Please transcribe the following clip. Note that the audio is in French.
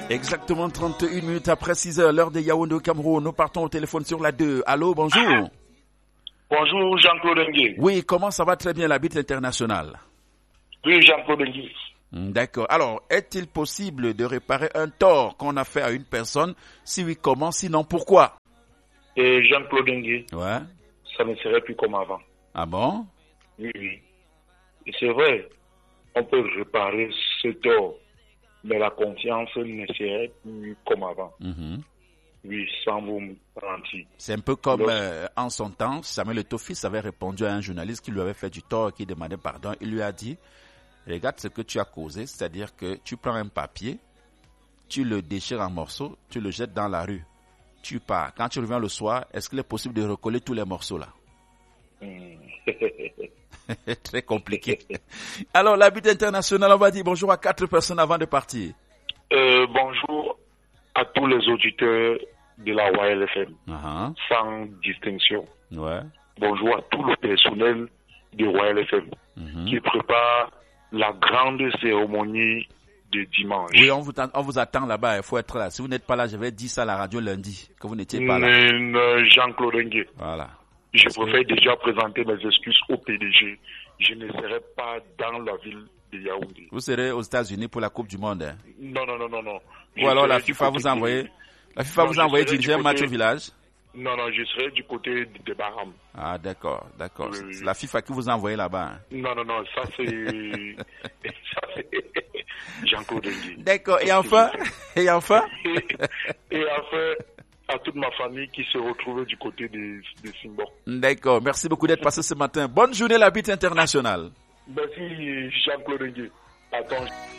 Exactement 31 minutes après 6 heures, l'heure de Yaoundé au Cameroun. Nous partons au téléphone sur la 2. Allô, bonjour. Bonjour Jean-Claude Ngué. Oui, comment ça va? Très bien, la bite internationale. Oui, Jean-Claude Ngué. D'accord. Alors, est-il possible de réparer un tort qu'on a fait à une personne? Si oui, comment? Sinon, pourquoi? Et Jean-Claude Ngué, Ouais. ça ne serait plus comme avant. Ah bon? Oui, oui. Et c'est vrai, on peut réparer ce tort, mais la confiance ne serait plus comme avant. Oui, sans vous mentir. C'est un peu comme en son temps, Samuel Eto'o avait répondu à un journaliste qui lui avait fait du tort et qui demandait pardon. Il lui a dit, regarde ce que tu as causé, c'est-à-dire que tu prends un papier, tu le déchires en morceaux, tu le jettes dans la rue, tu pars. Quand tu reviens le soir, est-ce qu'il est possible de recoller tous les morceaux là? Très compliqué. Alors, la butte internationale, on va dire bonjour à 4 personnes avant de partir. Bonjour à tous les auditeurs de la YLFM, sans distinction. Ouais. Bonjour à tout le personnel de YLFM qui prépare la grande cérémonie de dimanche. Oui, on vous attend là-bas, il faut être là. Si vous n'êtes pas là, je vais dire ça à la radio lundi, que vous n'étiez pas là. Jean-Claude Ngué. Voilà. Je préfère déjà présenter mes excuses au PDG. Je ne serai pas dans la ville de Yaoundé. Vous serez aux États-Unis pour la Coupe du Monde. Hein? Non. Ou alors la FIFA vous a envoyé, diriger un match au village? Non, je serai du côté de Baham. Ah, d'accord. Oui. C'est la FIFA qui vous a envoyé là-bas. Hein? Non, ça c'est... Jean-Claude Ngué. D'accord, et enfin Et enfin, à toute ma famille qui se retrouve du côté de Simbo. D'accord, merci beaucoup d'être passé ce matin. Bonne journée, la bite internationale. Merci Jean-Claude Ngué. Attends.